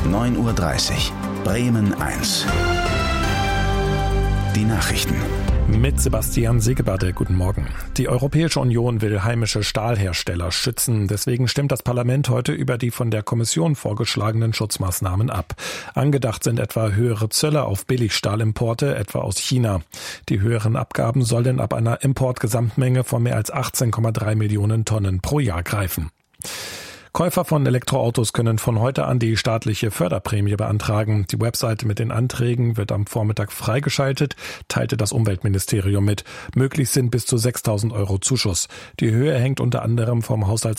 9:30 Uhr. Bremen 1. Die Nachrichten. Mit Sebastian Segeberde, guten Morgen. Die Europäische Union will heimische Stahlhersteller schützen. Deswegen stimmt das Parlament heute über die von der Kommission vorgeschlagenen Schutzmaßnahmen ab. Angedacht sind etwa höhere Zölle auf Billigstahlimporte, etwa aus China. Die höheren Abgaben sollen ab einer Importgesamtmenge von mehr als 18,3 Millionen Tonnen pro Jahr greifen. Käufer von Elektroautos können von heute an die staatliche Förderprämie beantragen. Die Webseite mit den Anträgen wird am Vormittag freigeschaltet, teilte das Umweltministerium mit. Möglich sind bis zu 6.000 € Zuschuss. Die Höhe hängt unter anderem vom